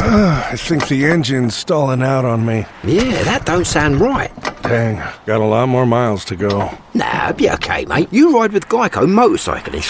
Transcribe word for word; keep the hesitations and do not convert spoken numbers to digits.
I think the engine's stalling out on me. Yeah, that don't sound right. Dang, got a lot more miles to go. Nah, be okay, mate. You ride with Geico Motorcycle Insurance.